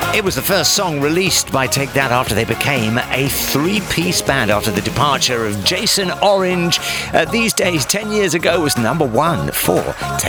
It was the first song released by Take That after they became a three-piece band after the departure of Jason Orange. These days, 10 years ago, was number one for Take